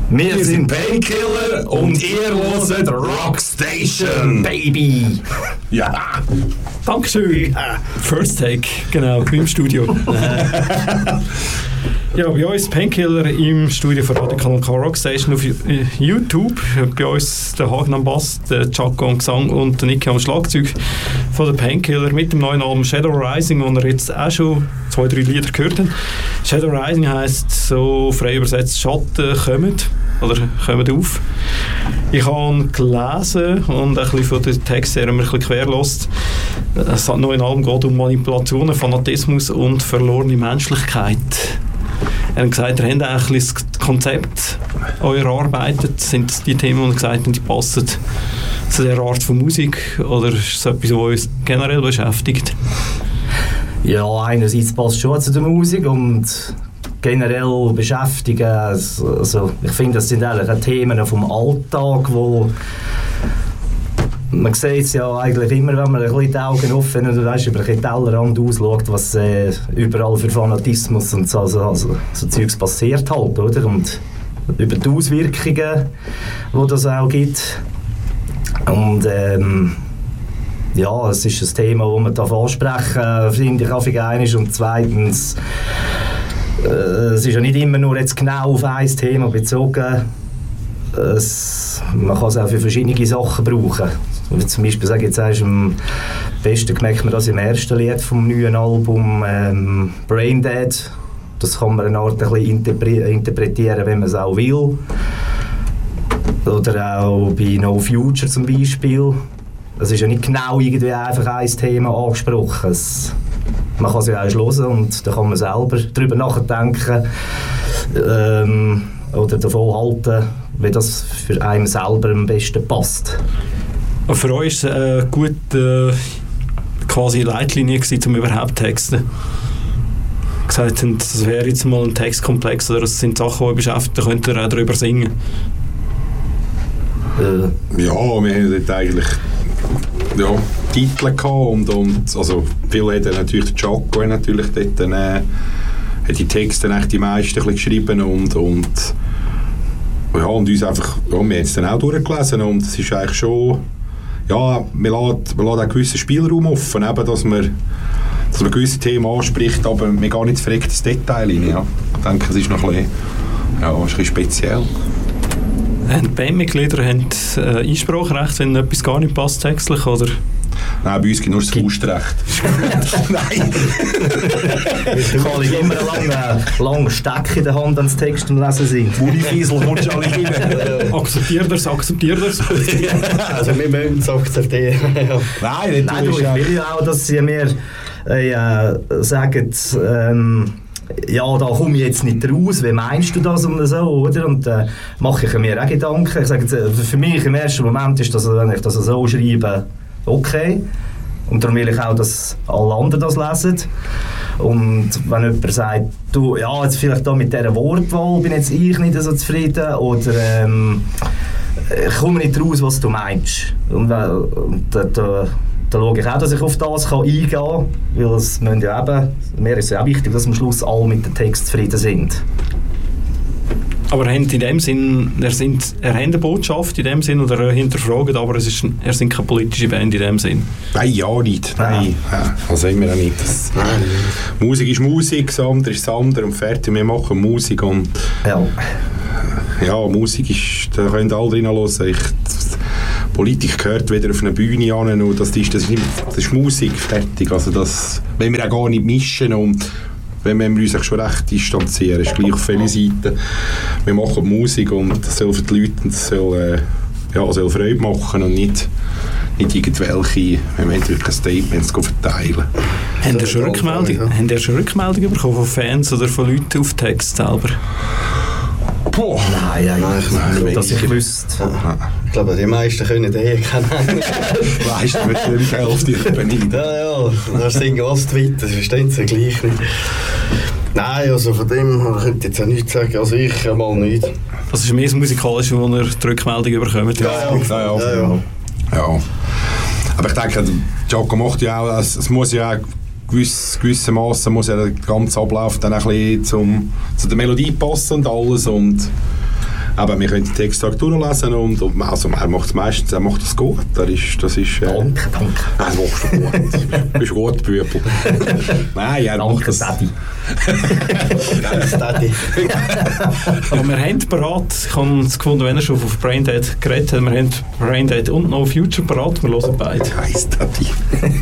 Wir sind Painkiller und ihr hört Rockstation, Baby! Ja. Dankeschön. First Take, genau, im Studio. Ja, bei uns Painkiller im Studio von Radio Kanal K Rockstation auf YouTube. Bei uns der Hagen am Bass, der Jaco am Gesang und der Niki am Schlagzeug von den Painkiller mit dem neuen Album Shadow Rising, wo ihr jetzt auch schon 2-3 Lieder gehört habt. Shadow Rising heisst so frei übersetzt Schatten kommen oder auf. Ich habe gelesen und ein bisschen von den Texten her ein bisschen quergelost. Das neue Album geht um Manipulationen, Fanatismus und verlorene Menschlichkeit. Er hat gesagt, ihr habt auch ein bisschen das Konzept erarbeitet. Sind die Themen, die gesagt haben, die passen zu dieser Art von Musik? Oder ist es etwas, was uns generell beschäftigt? Ja, einerseits passt schon zu der Musik und generell beschäftigen. Also, ich finde, das sind eigentlich auch Themen vom Alltag, wo man sieht es ja eigentlich immer, wenn man ein bisschen die Augen offen und über den Tellerrand ausschaut, was überall für Fanatismus und so Zeugs passiert halt, oder? Und über die Auswirkungen, die das auch gibt. Und ja, es ist ein Thema, das man ansprechen finde ich, auf einmal ist. Und zweitens, es ist ja nicht immer nur jetzt genau auf ein Thema bezogen. Man kann es auch für verschiedene Sachen brauchen. Zum Beispiel, sage ich jetzt, am besten merkt man das im ersten Lied vom neuen Album Brain Dead. Das kann man eine Art ein bisschen interpretieren, wenn man es auch will. Oder auch bei No Future zum Beispiel. Es ist ja nicht genau irgendwie einfach ein Thema angesprochen. Man kann es ja auch hören und dann kann man selber darüber nachdenken oder davon halten, wie das für einen selber am besten passt. Für euch war es eine gute quasi Leitlinie gewesen, um überhaupt zu texten? Gesagt haben, das wäre jetzt mal ein Textkomplex oder das sind Sachen, die beschäftigt, da könnt ihr auch darüber singen. Ja, wir haben dort eigentlich Titel gehabt und also viel hat natürlich der Jaco natürlich dort hat die Texte die meisten geschrieben und uns einfach, wir haben es dann auch durchgelesen und es ist eigentlich schon, ja, man lässt einen gewissen Spielraum offen, eben, dass man gewisse Themen anspricht, aber man geht nicht verreckt ins Detail rein. Ja. Ich denke, es ist noch ein bisschen speziell. Die Bandmitglieder haben Einspracherecht, wenn etwas gar nicht passt textlich, oder? Nein, bei uns gibt nur das Faustrecht. Nein! Ich habe immer einen langen Steck in der Hand, wenn die Texte am Lesen sind. Unifiesel kommst du alle rein. Akzeptiert das? Also wir müssen es akzeptieren. Nein, ich will ja auch, dass sie mir sagen, ja, da komme ich jetzt nicht raus, wie meinst du das und so, oder? Und mache ich mir auch Gedanken. Ich sage, für mich im ersten Moment ist das, wenn ich das so schreibe, okay. Und darum will ich auch, dass alle anderen das lesen. Und wenn jemand sagt, du, ja, jetzt vielleicht da mit dieser Wortwahl bin jetzt ich nicht so zufrieden, oder ich komme nicht raus, was du meinst. Und da schaue ich auch, dass ich auf das eingehen kann, weil es müssen ja eben, mir ist ja auch wichtig, dass am Schluss alle mit dem Text zufrieden sind. Aber er hat in dem Sinn, er hat eine Botschaft in dem Sinn oder hinterfragt, aber er sind keine politische Band in dem Sinn. Nein, ja nicht. Nein. Ja, das sagen wir auch nicht. Musik ist Musik, das andere ist das andere und fertig. Wir machen Musik und ja, Musik ist, da können alle reinhören. Politik gehört wieder auf eine Bühne an und das ist Musik, fertig. Also das wollen wir auch gar nicht mischen und wenn wir uns schon recht distanzieren, ist gleich auf viele Seiten. Wir machen Musik und das soll für die Leute und das soll Freude machen und nicht irgendwelche, wenn wir wirklich Statements verteilen. Haben ihr schon Rückmeldungen bekommen von Fans oder von Leuten auf Text selber? Boah. Nein, nicht, dass ich wüsste. Ich glaube, die meisten können den kennen. Die meisten möchten die Hälfte nicht. Ja, da singen was Twitter, das verstehen sie gleich nicht. Nein, also von dem könnte ich jetzt auch nichts sagen, also ich mal nicht. Das ist mehr das Musikalische, wo ihr die Rückmeldung bekommt. Ja. Aber ich denke, Jaco macht ja auch, es muss ja auch gewissermaßen muss ja der ganze Ablauf dann ein bisschen zu der Melodie passen und alles und Aber wir können den Text auch durchlesen und also er macht es meistens, er macht das gut. Danke. Nein, das machst du gut. Du bist gut, Bübel. Nein, er macht das. Daddy. Daddy. Aber wir haben parat, ich habe es gefunden, wenn er schon auf Braindead geredet hat, wir haben Braindead und No Future parat, wir hören beide. Heißt Daddy.